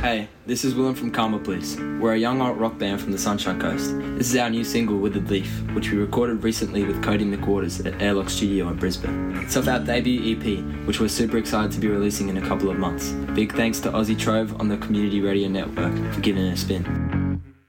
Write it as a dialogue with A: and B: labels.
A: Hey, this is Willem from Karma Please. We're a young alt rock band from the Sunshine Coast. This is our new single, Withered Leaf, which we recorded recently with Cody McWaters at Airlock Studio in Brisbane. It's off our debut EP, which we're super excited to be releasing in a couple of months. Big thanks to Aussie Trove on the Community Radio Network for giving it a spin.